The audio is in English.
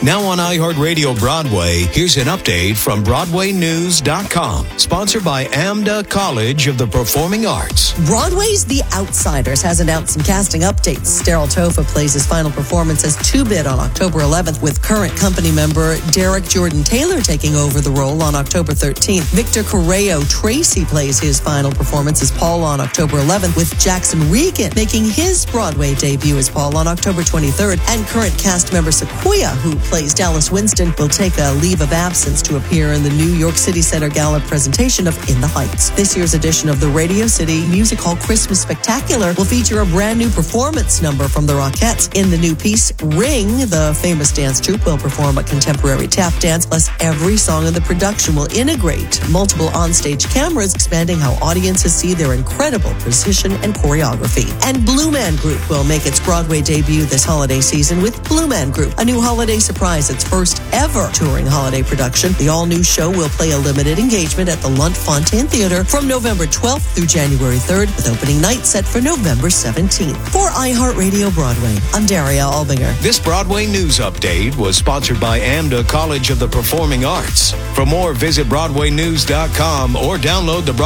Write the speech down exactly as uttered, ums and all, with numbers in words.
Now on iHeartRadio Broadway, here's an update from Broadway News dot com. Sponsored by AMDA College of the Performing Arts. Broadway's The Outsiders has announced some casting updates. Daryl Topher plays his final performance as Two-Bit on October eleventh, with current company member Derek Jordan Taylor taking over the role on October thirteenth. Victor Correo Tracy plays his final performance as Paul on October eleventh, with Jackson Regan making his Broadway debut as Paul on October twenty-third. And current cast member Sequoia, who plays Dallas Winston, will take a leave of absence to appear in the New York City Center Gala presentation of In the Heights. This year's edition of the Radio City Music Hall Christmas Spectacular will feature a brand new performance number from the Rockettes. In the new piece, Ring, the famous dance troupe will perform a contemporary tap dance, plus every song in the production will integrate multiple onstage cameras, expanding how audiences see their incredible precision and choreography. And Blue Man Group will make its Broadway debut this holiday season with Blue Man Group, a new holiday surprise, its first ever touring holiday production. The all-new show will play a limited engagement at the Lunt Fontaine Theater from November twelfth through January third, with opening night set for November seventeenth. For iHeartRadio Broadway, I'm Daria Albinger. This Broadway News Update was sponsored by AMDA College of the Performing Arts. For more, visit Broadway News dot com or download the